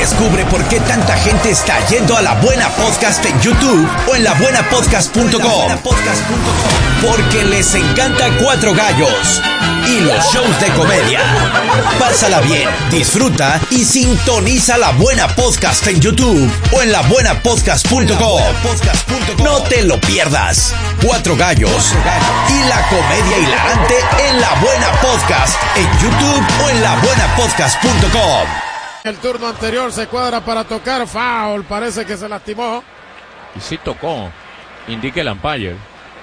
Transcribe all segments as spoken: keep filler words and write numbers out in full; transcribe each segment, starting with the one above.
Descubre por qué tanta gente está yendo a La Buena Podcast en YouTube o en la buena podcast punto com. Porque les encanta Cuatro Gallos y los shows de comedia. Pásala bien, disfruta y sintoniza La Buena Podcast en YouTube o en la buena podcast punto com. No te lo pierdas. Cuatro Gallos y la comedia hilarante en La Buena Podcast en YouTube o en la buena podcast punto com. El turno anterior se cuadra para tocar, foul, parece que se lastimó. Y sí tocó, indique el umpire.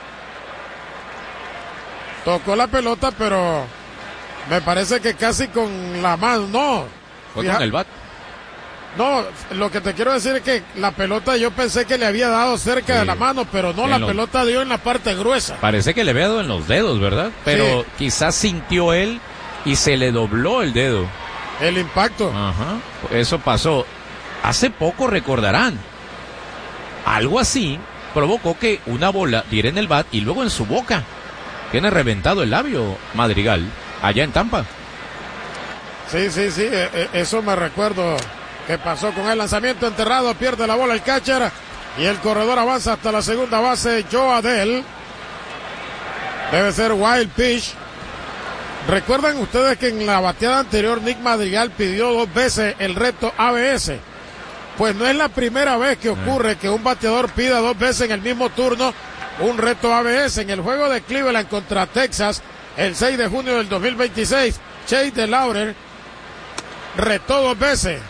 Tocó la pelota, pero me parece que casi con la mano, no. Fue Fija... con el bat. No, lo que te quiero decir es que la pelota yo pensé que le había dado cerca sí. de la mano, pero no, en la los... pelota dio en la parte gruesa. Parece que le había dado en los dedos, ¿verdad? Pero sí. Quizás sintió él y se le dobló el dedo. El impacto. Ajá, eso pasó. Hace poco, recordarán, algo así provocó que una bola diera en el bat y luego en su boca. Tiene reventado el labio Madrigal, allá en Tampa. Sí, sí, sí, eso me recuerdo que pasó con el lanzamiento enterrado, pierde la bola el catcher y el corredor avanza hasta la segunda base, Joe Adell. Debe ser wild pitch. ¿Recuerdan ustedes que en la bateada anterior Nick Madrigal pidió dos veces el reto A B S? Pues no es la primera vez que ocurre que un bateador pida dos veces en el mismo turno un reto A B S. En el juego de Cleveland contra Texas, el seis de junio del dos mil veintiséis, Chase DeLauter retó dos veces.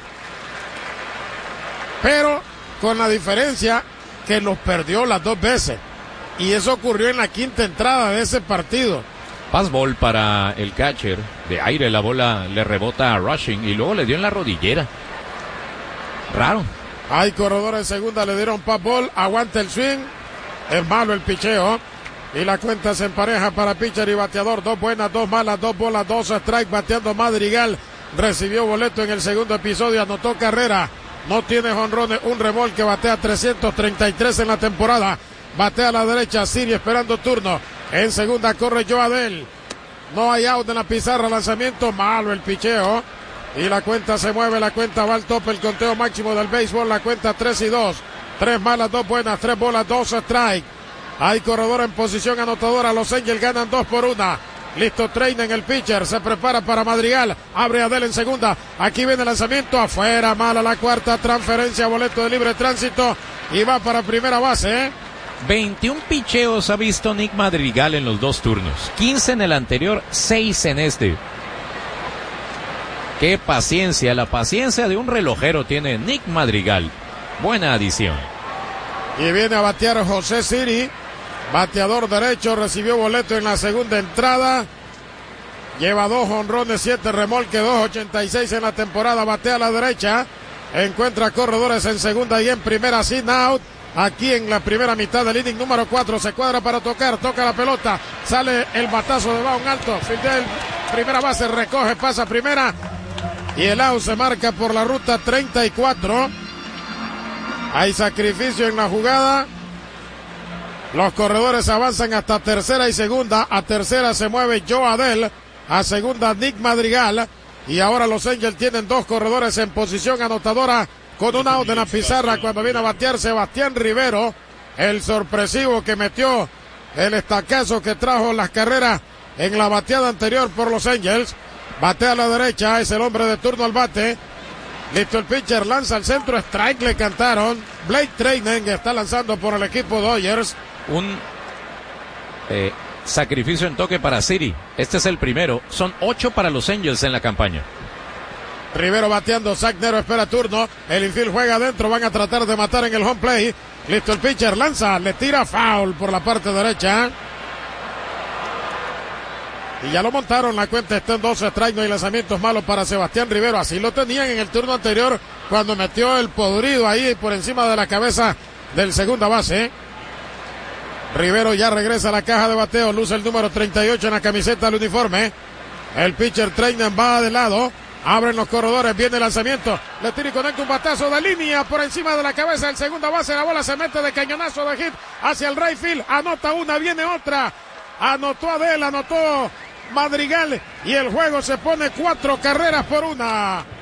Pero con la diferencia que los perdió las dos veces. Y eso ocurrió en la quinta entrada de ese partido. Fastball para el catcher. De aire la bola le rebota a Rushing y luego le dio en la rodillera. Raro. Hay corredor en segunda, le dieron fastball. Aguanta el swing. Es malo el picheo. Y la cuenta se empareja para pitcher y bateador. Dos buenas, dos malas, dos bolas, dos strikes. Bateando Madrigal. Recibió boleto en el segundo episodio. Anotó carrera. No tiene jonrones. Un remolque. Batea trescientos treinta y tres en la temporada. Batea a la derecha. Siri esperando turno. En segunda corre Joe Adell. No hay out en la pizarra. Lanzamiento malo el picheo. Y la cuenta se mueve. La cuenta va al tope. El conteo máximo del béisbol. La cuenta tres y dos. Tres malas, dos buenas. Tres bolas, dos strike. Hay corredor en posición anotadora. Los Angels ganan dos por una. Listo, train en el pitcher. Se prepara para Madrigal. Abre Adell en segunda. Aquí viene el lanzamiento. Afuera. Mala la cuarta. Transferencia. Boleto de libre tránsito. Y va para primera base, ¿eh? veintiún picheos ha visto Nick Madrigal en los dos turnos. quince en el anterior, seis en este. Qué paciencia, la paciencia de un relojero tiene Nick Madrigal. Buena adición. Y viene a batear José Siri. Bateador derecho, recibió boleto en la segunda entrada. Lleva dos jonrones, siete remolques, dos ochenta y seis en la temporada. Batea a la derecha. Encuentra corredores en segunda y en primera, sin out. Aquí en la primera mitad del inning número cuatro, se cuadra para tocar, toca la pelota, sale el batazo de baun alto, Fidel, primera base, recoge, pasa primera, y el out se marca por la ruta treinta y cuatro. Hay sacrificio en la jugada, los corredores avanzan hasta tercera y segunda, a tercera se mueve Joe Adell, a segunda Nick Madrigal, y ahora los Angels tienen dos corredores en posición anotadora, con un out en la pizarra cuando viene a batear Sebastián Rivero, el sorpresivo que metió el estacazo que trajo las carreras en la bateada anterior por los Angels. Batea a la derecha, es el hombre de turno al bate. Listo el pitcher, lanza al centro, strike le cantaron. Blake Treinen está lanzando por el equipo Dodgers. Un eh, sacrificio en toque para Siri. Este es el primero. Son ocho para los Angels en la campaña. Rivero bateando, Zach Nero espera turno, el infield juega adentro, van a tratar de matar en el home play. Listo el pitcher, lanza, le tira foul por la parte derecha. Y ya lo montaron, la cuenta está en doce strikes, no hay lanzamientos malos para Sebastián Rivero. Así lo tenían en el turno anterior cuando metió el podrido ahí por encima de la cabeza del segunda base. Rivero ya regresa a la caja de bateo, luce el número treinta y ocho en la camiseta del uniforme. El pitcher Treinen va de lado. Abren los corredores, viene el lanzamiento, le tira y conecta un batazo de línea por encima de la cabeza del segunda base, la bola se mete de cañonazo de hit hacia el right field, anota una, viene otra, anotó Adell, anotó Madrigal y el juego se pone cuatro carreras por una.